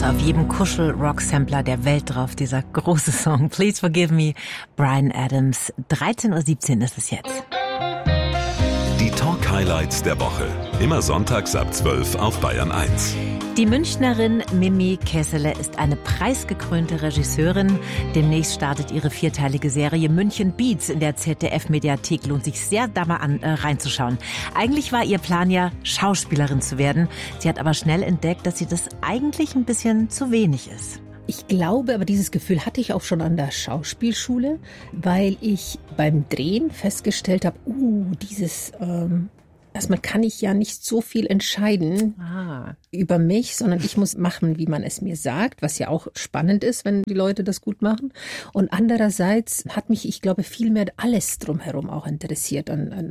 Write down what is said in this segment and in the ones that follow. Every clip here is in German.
auf jedem Kuschel-Rock-Sampler der Welt drauf, dieser große Song. Please Forgive Me, Bryan Adams. 13:17 Uhr ist es jetzt. Die Talk-Highlights der Woche. Immer sonntags ab 12 auf Bayern 1. Die Münchnerin Mimi Kessele ist eine preisgekrönte Regisseurin. Demnächst startet ihre 4-teilige Serie München Beats in der ZDF-Mediathek. Lohnt sich sehr, da mal reinzuschauen. Eigentlich war ihr Plan ja, Schauspielerin zu werden. Sie hat aber schnell entdeckt, dass sie das eigentlich ein bisschen zu wenig ist. Ich glaube, aber dieses Gefühl hatte ich auch schon an der Schauspielschule, weil ich beim Drehen festgestellt habe, erstmal kann ich ja nicht so viel entscheiden über mich, sondern ich muss machen, wie man es mir sagt, was ja auch spannend ist, wenn die Leute das gut machen. Und andererseits hat mich, ich glaube, viel mehr alles drumherum auch interessiert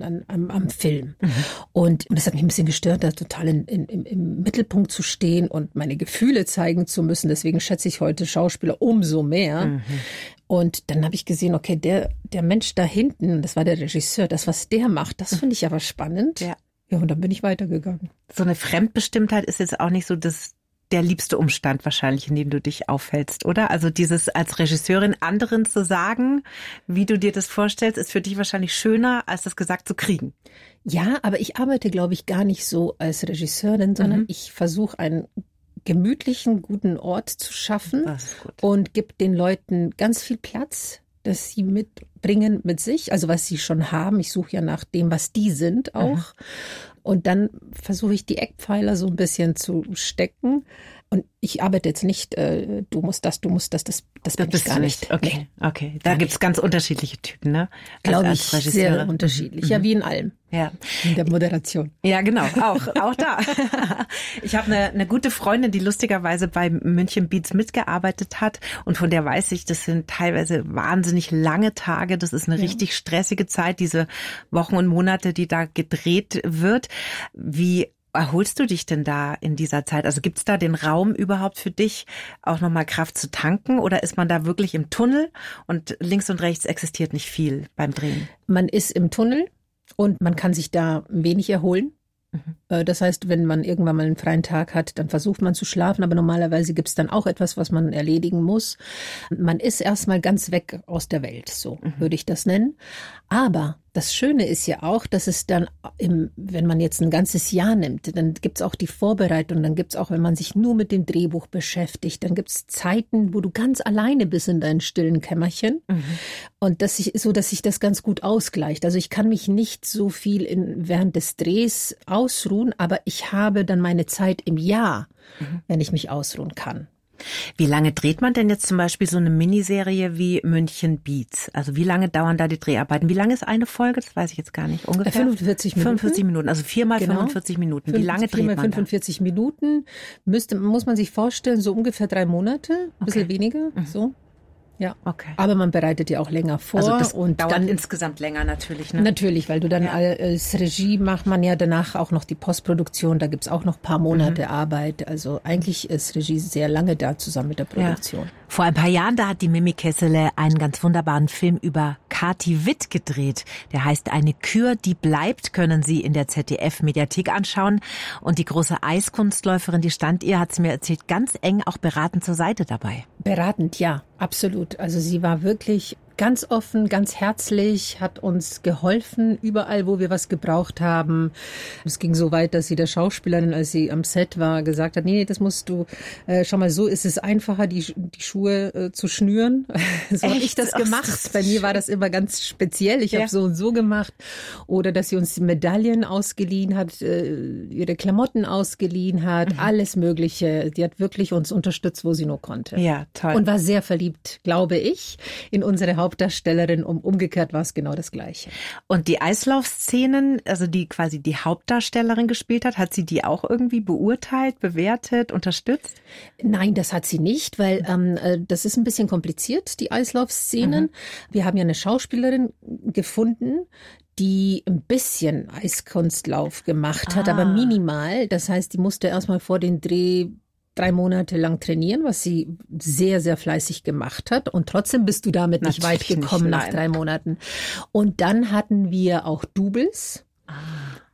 am Film. Mhm. Und das hat mich ein bisschen gestört, da total im Mittelpunkt zu stehen und meine Gefühle zeigen zu müssen. Deswegen schätze ich heute Schauspieler umso mehr. Mhm. Und dann habe ich gesehen, okay, der Mensch da hinten, das war der Regisseur, das, was der macht, das finde ich aber spannend. Ja, und dann bin ich weitergegangen. So eine Fremdbestimmtheit ist jetzt auch nicht so der liebste Umstand wahrscheinlich, in dem du dich aufhältst, oder? Also dieses als Regisseurin anderen zu sagen, wie du dir das vorstellst, ist für dich wahrscheinlich schöner, als das gesagt zu kriegen. Ja, aber ich arbeite, glaube ich, gar nicht so als Regisseurin, sondern ich versuche einen gemütlichen, guten Ort zu schaffen und gibt den Leuten ganz viel Platz, dass sie mitbringen mit sich, also was sie schon haben. Ich suche ja nach dem, was die sind auch. Und dann versuche ich die Eckpfeiler so ein bisschen zu stecken. Und ich arbeite jetzt nicht, du musst das bin ich gar nicht. Okay, nee. Okay. Da gibt's ganz unterschiedliche Typen, ne? Glaube ich, sehr unterschiedlich. Ja, wie in allem. Ja. In der Moderation. Ja, genau. Auch da. Ich habe eine gute Freundin, die lustigerweise bei München Beats mitgearbeitet hat. Und von der weiß ich, das sind teilweise wahnsinnig lange Tage. Das ist eine richtig stressige Zeit, diese Wochen und Monate, die da gedreht wird. Wie erholst du dich denn da in dieser Zeit? Also gibt's da den Raum überhaupt für dich, auch nochmal Kraft zu tanken? Oder ist man da wirklich im Tunnel und links und rechts existiert nicht viel beim Drehen? Man ist im Tunnel und man kann sich da wenig erholen. Das heißt, wenn man irgendwann mal einen freien Tag hat, dann versucht man zu schlafen, aber normalerweise gibt's dann auch etwas, was man erledigen muss. Man ist erstmal ganz weg aus der Welt, so würde ich das nennen. Aber das Schöne ist ja auch, dass es dann, wenn man jetzt ein ganzes Jahr nimmt, dann gibt's auch die Vorbereitung, dann gibt's auch, wenn man sich nur mit dem Drehbuch beschäftigt, dann gibt's Zeiten, wo du ganz alleine bist in deinem stillen Kämmerchen. Und dass sich das ganz gut ausgleicht. Also ich kann mich nicht so viel während des Drehs ausruhen, aber ich habe dann meine Zeit im Jahr, wenn ich mich ausruhen kann. Wie lange dreht man denn jetzt zum Beispiel so eine Miniserie wie München Beats? Also wie lange dauern da die Dreharbeiten? Wie lange ist eine Folge? Das weiß ich jetzt gar nicht. Ungefähr 45 Minuten. 45 Minuten, also 4 mal 45 Minuten. Wie lange dreht man 45 Minuten muss man sich vorstellen, so ungefähr 3 Monate, ein bisschen weniger, so. Ja, okay. Aber man bereitet ja auch länger vor. Also das und dauert dann insgesamt länger natürlich. Ne? Natürlich, weil du dann als Regie macht man ja danach auch noch die Postproduktion. Da gibt's auch noch ein paar Monate Arbeit. Also eigentlich ist Regie sehr lange da zusammen mit der Produktion. Ja. Vor ein paar Jahren, da hat die Mimi Kessele einen ganz wunderbaren Film über Kathi Witt gedreht. Der heißt Eine Kür, die bleibt, können Sie in der ZDF-Mediathek anschauen. Und die große Eiskunstläuferin, die stand ihr, hat sie mir erzählt, ganz eng auch beratend zur Seite dabei. Beratend, ja, absolut. Also sie war wirklich ganz offen, ganz herzlich, hat uns geholfen, überall, wo wir was gebraucht haben. Es ging so weit, dass sie der Schauspielerin, als sie am Set war, gesagt hat, nee, das musst du, schau mal, so ist es einfacher, die Schuhe zu schnüren. So habe ich das gemacht. Bei mir war das immer ganz speziell. Ich habe so und so gemacht. Oder dass sie uns die Medaillen ausgeliehen hat, ihre Klamotten ausgeliehen hat, alles Mögliche. Die hat wirklich uns unterstützt, wo sie nur konnte. Ja, toll. Und war sehr verliebt, glaube ich, in unsere Hauptdarstellerin, umgekehrt war es genau das Gleiche. Und die Eislaufszenen, also die quasi die Hauptdarstellerin gespielt hat sie die auch irgendwie beurteilt, bewertet, unterstützt? Nein, das hat sie nicht, weil das ist ein bisschen kompliziert, die Eislaufszenen. Wir haben ja eine Schauspielerin gefunden, die ein bisschen Eiskunstlauf gemacht hat, aber minimal. Das heißt, die musste erstmal vor den Dreh 3 Monate lang trainieren, was sie sehr, sehr fleißig gemacht hat. Und trotzdem bist du damit nicht weit gekommen nach 3 Monaten. Und dann hatten wir auch Doubles.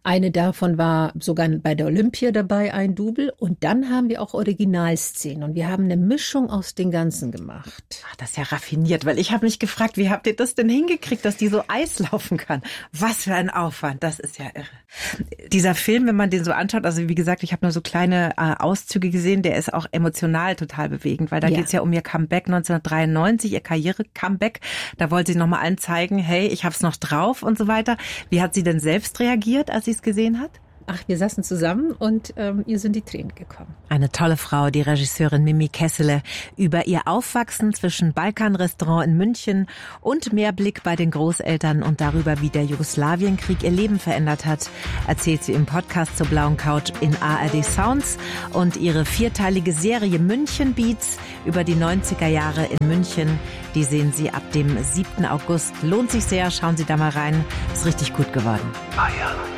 Eine davon war sogar bei der Olympia dabei, ein Double. Und dann haben wir auch Originalszenen. Und wir haben eine Mischung aus den Ganzen gemacht. Ach, das ist ja raffiniert, weil ich habe mich gefragt, wie habt ihr das denn hingekriegt, dass die so Eis laufen kann? Was für ein Aufwand, das ist ja irre. Dieser Film, wenn man den so anschaut, also wie gesagt, ich habe nur so kleine Auszüge gesehen, der ist auch emotional total bewegend, weil da geht's ja um ihr Comeback 1993, ihr Karriere-Comeback. Da wollte sie nochmal allen zeigen, hey, ich hab's noch drauf und so weiter. Wie hat sie denn selbst reagiert, als sie es gesehen hat? Ach, wir saßen zusammen und ihr sind die Tränen gekommen. Eine tolle Frau, die Regisseurin Mimi Kessele. Über ihr Aufwachsen zwischen Balkanrestaurant in München und Meerblick bei den Großeltern und darüber, wie der Jugoslawienkrieg ihr Leben verändert hat, erzählt sie im Podcast zur Blauen Couch in ARD Sounds. Und ihre 4-teilige Serie München Beats über die 90er Jahre in München, die sehen Sie ab dem 7. August. Lohnt sich sehr, schauen Sie da mal rein. Ist richtig gut geworden. Bayern.